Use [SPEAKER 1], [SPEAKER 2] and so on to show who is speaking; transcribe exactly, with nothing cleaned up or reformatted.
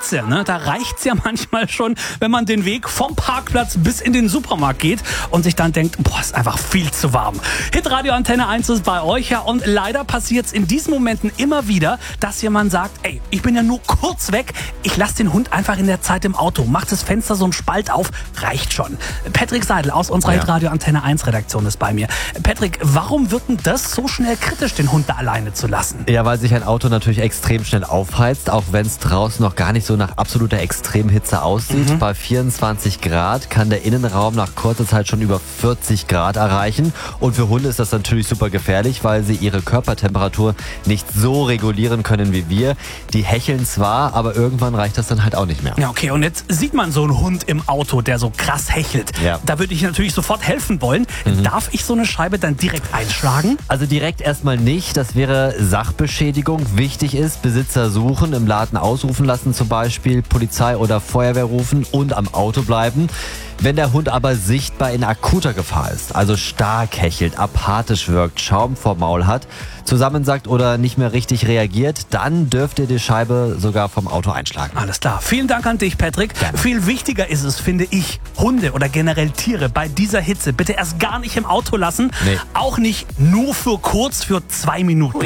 [SPEAKER 1] Hitze, ne, da reicht's ja manchmal schon, wenn man den Weg vom Parkplatz bis in den Supermarkt geht und sich dann denkt, boah, ist einfach viel zu warm. Hitradio Antenne eins ist bei euch, ja, und leider passiert's in diesen Momenten immer wieder, dass jemand sagt, ey, ich bin ja nur kurz weg, ich lasse den Hund einfach in der Zeit im Auto, macht das Fenster so einen Spalt auf, reicht schon. Patrick Seidel aus unserer
[SPEAKER 2] Ja.
[SPEAKER 1] Hitradio Antenne eins Redaktion ist bei mir. Patrick, warum wird denn das so schnell kritisch, den Hund da alleine zu lassen?
[SPEAKER 2] Ja, weil sich ein Auto natürlich extrem schnell aufheizt, auch wenn es draußen noch gar nicht so nach absoluter Extremhitze aussieht.
[SPEAKER 1] Mhm.
[SPEAKER 2] Bei vierundzwanzig Grad kann der Innenraum nach kurzer Zeit schon über vierzig Grad erreichen. Und für Hunde ist das natürlich super gefährlich, weil sie ihre Körpertemperatur nicht so regulieren können wie wir. Die hecheln zwar, aber irgendwann reicht das dann halt auch nicht mehr.
[SPEAKER 1] Ja, okay, und jetzt sieht man so einen Hund im Auto, der so krass hechelt.
[SPEAKER 2] Ja.
[SPEAKER 1] Da würde ich natürlich sofort helfen wollen.
[SPEAKER 2] Mhm.
[SPEAKER 1] Darf ich so eine Scheibe dann direkt einschlagen?
[SPEAKER 2] Also direkt erstmal nicht, das wäre Sachbeschädigung. Wichtig ist, Besitzer suchen, im Laden ausrufen lassen zum Beispiel, Polizei oder Feuerwehr rufen und am Auto bleiben. Wenn der Hund aber sichtbar in akuter Gefahr ist, also stark hechelt, apathisch wirkt, Schaum vor Maul hat, zusammensackt oder nicht mehr richtig reagiert, dann dürft ihr die Scheibe sogar vom Auto einschlagen.
[SPEAKER 1] Alles klar. Vielen Dank an dich, Patrick.
[SPEAKER 2] Gerne.
[SPEAKER 1] Viel wichtiger ist es, finde ich, Hunde oder generell Tiere bei dieser Hitze bitte erst gar nicht im Auto lassen.
[SPEAKER 2] Nee.
[SPEAKER 1] Auch nicht nur für kurz, für zwei Minuten.